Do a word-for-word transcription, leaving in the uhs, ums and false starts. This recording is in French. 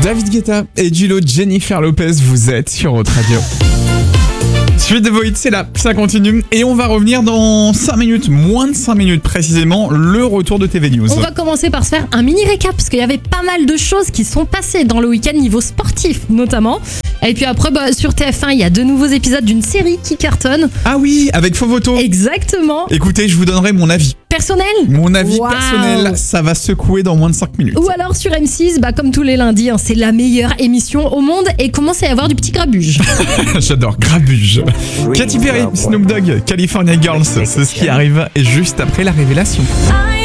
David Guetta et Gillo, Jennifer Lopez, vous êtes sur Haute Radio. Suite de Void, c'est là, ça continue. Et on va revenir dans cinq minutes, moins de cinq minutes précisément, le retour de T V News. On va commencer par se faire un mini récap, parce qu'il y avait pas mal de choses qui sont passées dans le week-end, niveau sportif notamment. Et puis après, bah, sur T F un, il y a de nouveaux épisodes d'une série qui cartonne. Ah oui, avec Fovoto. Exactement. Écoutez, je vous donnerai mon avis. Personnel ? Mon avis Wow. personnel, ça va secouer dans moins de cinq minutes. Ou alors sur M six, bah, comme tous les lundis, hein, c'est la meilleure émission au monde et commence à y avoir du petit grabuge. J'adore, grabuge. Katy Perry, Snoop Dogg, California Girls, c'est ce qui arrive juste après la révélation. I